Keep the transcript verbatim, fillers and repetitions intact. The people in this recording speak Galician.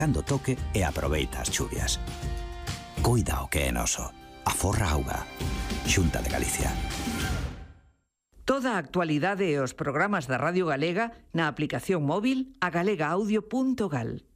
cando toque e aproveita as chuvias. Coida o que é noso. Aforra auga. Xunta de Galicia. Toda a actualidade e os programas da Radio Galega na aplicación móvil a galega audio punto gal.